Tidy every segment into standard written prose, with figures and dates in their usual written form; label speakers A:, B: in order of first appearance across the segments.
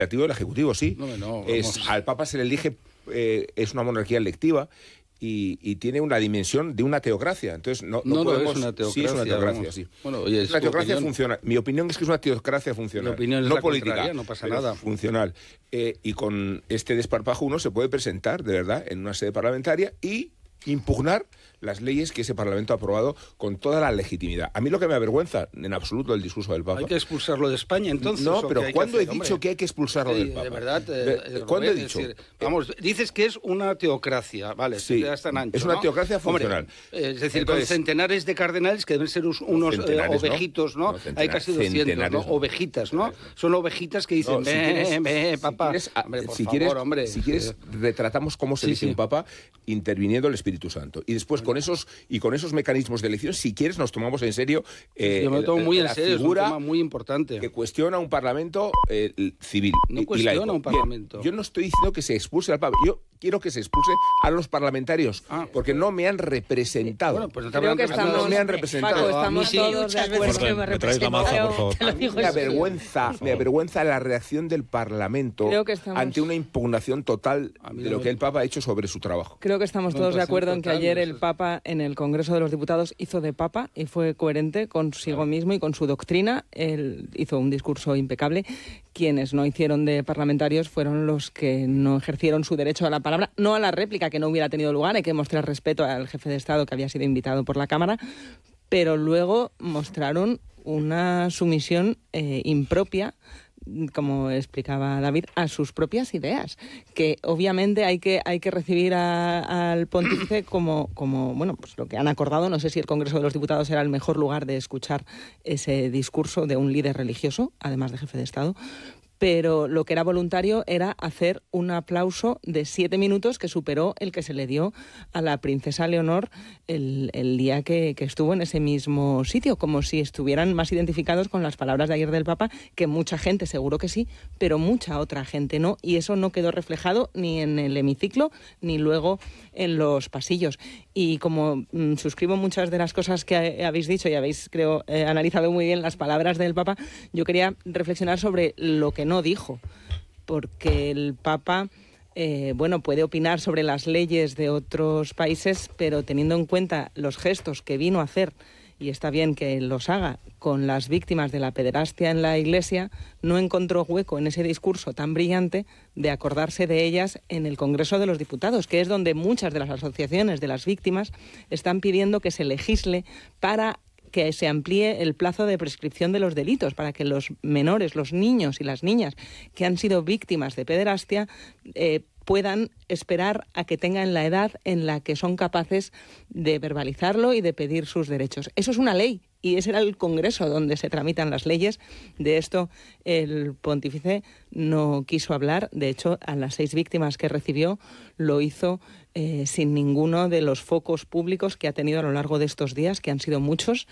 A: legislativo y el ejecutivo, sí. Al Papa se le elige, es una monarquía electiva y tiene una dimensión de una teocracia. Entonces, no podemos...
B: es una teocracia.
A: Sí, es una teocracia, sí.
B: Bueno, oye,
A: es una teocracia funcional. Mi opinión es que es una teocracia funcional.
B: Mi opinión es
A: no
B: la
A: política,
B: no pasa nada.
A: Funcional. Y con este desparpajo uno se puede presentar, de verdad, en una sede parlamentaria y impugnar las leyes que ese Parlamento ha aprobado con toda la legitimidad. A mí lo que me avergüenza en absoluto del discurso del Papa...
B: ¿Hay que expulsarlo de España, entonces?
A: No, pero ¿cuándo he dicho que hay que expulsarlo del Papa?
B: De verdad,
A: ¿cuándo he dicho?
B: Dices que es una teocracia, vale,
A: sí,
B: tan ancho,
A: es una teocracia funcional.
B: Es decir, entonces, con centenares de cardenales que deben ser unos ovejitos, ¿no? Hay casi 200, ¿no? Ovejitas, ¿no? Son ovejitas que dicen, Papa.
A: Si quieres, retratamos cómo se elige un Papa interviniendo el Espíritu Santo. Y después, con esos mecanismos de elección, si quieres, nos tomamos en serio
B: yo me lo tomo muy en serio, es un tema muy importante.
A: Que cuestiona un Parlamento civil.
B: No cuestiona un Parlamento.
A: Bien, yo no estoy diciendo que se expulse al Papa. Yo quiero que se expulse a los parlamentarios, porque no me han representado.
B: Bueno, pues
A: no me han representado.
C: Paco, estamos todos de acuerdo.
D: Me traes la maza, por favor.
A: Me avergüenza la reacción del Parlamento ante una impugnación total de lo que el Papa ha hecho sobre su trabajo.
C: Creo que estamos todos de acuerdo en que ayer el Papa en el Congreso de los Diputados hizo de Papa y fue coherente consigo mismo y con su doctrina. Él hizo un discurso impecable. Quienes no hicieron de parlamentarios fueron los que no ejercieron su derecho a la palabra, no a la réplica, que no hubiera tenido lugar. Hay que mostrar respeto al jefe de Estado que había sido invitado por la Cámara, pero luego mostraron una sumisión impropia, como explicaba David, a sus propias ideas, que obviamente hay que recibir al pontífice como bueno, pues lo que han acordado. No sé si el Congreso de los Diputados era el mejor lugar de escuchar ese discurso de un líder religioso, además de jefe de Estado, pero lo que era voluntario era hacer un aplauso de 7 minutos que superó el que se le dio a la princesa Leonor el día que estuvo en ese mismo sitio, como si estuvieran más identificados con las palabras de ayer del Papa, que mucha gente seguro que sí, pero mucha otra gente no, y eso no quedó reflejado ni en el hemiciclo ni luego en los pasillos. Y como suscribo muchas de las cosas que habéis dicho y habéis, creo, analizado muy bien las palabras del Papa, yo quería reflexionar sobre lo que no dijo, porque el Papa puede opinar sobre las leyes de otros países, pero teniendo en cuenta los gestos que vino a hacer, y está bien que los haga, con las víctimas de la pederastia en la Iglesia, no encontró hueco en ese discurso tan brillante de acordarse de ellas en el Congreso de los Diputados, que es donde muchas de las asociaciones de las víctimas están pidiendo que se legisle para que se amplíe el plazo de prescripción de los delitos, para que los menores, los niños y las niñas que han sido víctimas de pederastia puedan esperar a que tengan la edad en la que son capaces de verbalizarlo y de pedir sus derechos. Eso es una ley, y ese era el Congreso donde se tramitan las leyes. De esto el pontífice no quiso hablar. De hecho, a las 6 víctimas que recibió lo hizo sin ninguno de los focos públicos que ha tenido a lo largo de estos días, que han sido muchos.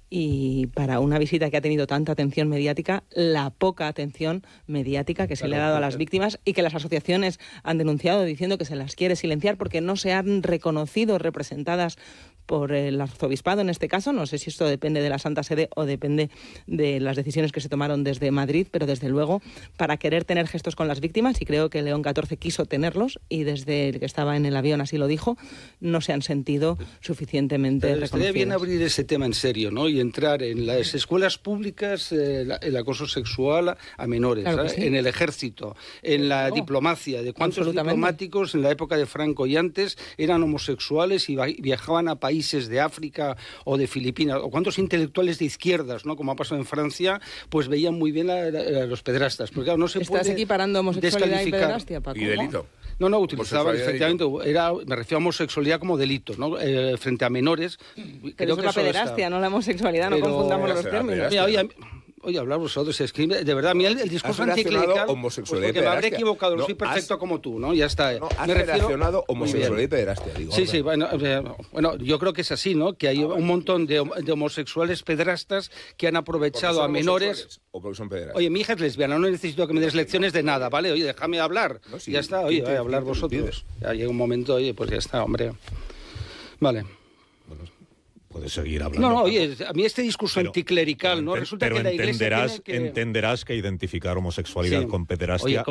C: Y para una visita que ha tenido tanta atención mediática, la poca atención mediática que se le ha dado a las víctimas, y que las asociaciones han denunciado diciendo que se las quiere silenciar porque no se han reconocido representadas por el arzobispado en este caso. No sé si esto depende de la Santa Sede o depende de las decisiones que se tomaron desde Madrid, pero desde luego para querer tener gestos con las víctimas, y creo que León XIV quiso tenerlos, y desde el que estaba en el avión así lo dijo, no se han sentido suficientemente reconocidas.
B: Estaría bien abrir ese tema en serio, ¿no? Y entrar en las escuelas públicas, el acoso sexual a menores,
C: claro sí.
B: En el ejército, en la diplomacia, de cuántos diplomáticos en la época de Franco y antes eran homosexuales y viajaban a países de África o de Filipinas, o cuántos intelectuales de izquierdas, ¿no? Como ha pasado en Francia, pues veían muy bien a los pederastas. Porque claro, no se
C: ¿Estás equparando homosexualidad y pederastia, Paco?
A: Y delito.
B: No, utilizaba efectivamente, me refiero a homosexualidad como delito, ¿no? Frente a menores.
C: Pero es la pederastia, no la homosexualidad, no confundamos los términos.
B: Oye, hablar vosotros, es que de verdad, a mí el discurso anticlerical,
A: homosexualidad
B: porque me habré equivocado, no soy perfecto como tú, ¿no? Ya está.
A: Has relacionado homosexualidad y pederastia, digo.
B: Sí, bueno, yo creo que es así, ¿no? Que hay un montón de homosexuales pederastas que han aprovechado a menores.
A: ¿O porque son pederastas?
B: Oye, mi hija es lesbiana, no necesito que me des lecciones de nada, ¿vale? Oye, déjame hablar.
A: No, sí,
B: ya está, oye, voy a hablar vosotros. Ya llega un momento, oye, pues ya está, hombre. Vale.
D: Bueno, puedes seguir hablando.
B: No, oye, a mí este discurso anticlerical, ¿no? Resulta que la Iglesia
D: entenderás que identificar homosexualidad con pederastia